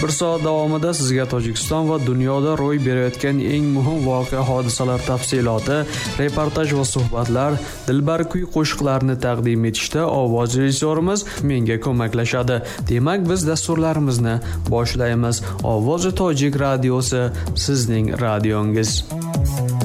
Bir soat davomida sizga Tojikiston va dunyoda ro'y berayotgan eng muhim voqea hodisalar tafsiloti, reportaj va suhbatlar, dilbar kuy qo'shiqlarni taqdim etishda ovoz rejissyorimiz menga ko'maklashadi. Demak, biz dasturlarimizni boshlaymiz. Ovozi Tojik radiosi sizning radiongiz.